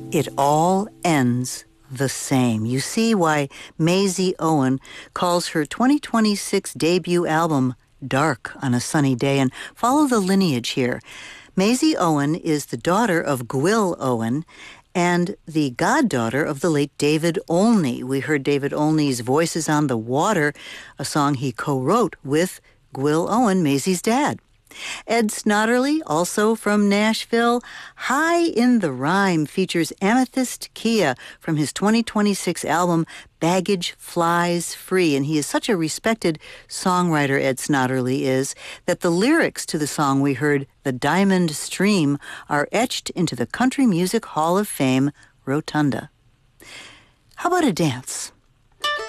It all ends the same. You see why Maisie Owen calls her 2026 debut album Dark on a Sunny Day, and follow the lineage here. Maisie Owen is the daughter of Gwyl Owen and the goddaughter of the late David Olney. We heard David Olney's Voices on the Water, a song he co-wrote with Gwyl Owen, Maisie's dad. Ed Snodderly, also from Nashville, High in the Rhyme features Amethyst Kia from his 2026 album Baggage Flies Free. And he is such a respected songwriter, Ed Snodderly is, that the lyrics to the song we heard, The Diamond Stream, are etched into the Country Music Hall of Fame rotunda. How about a dance?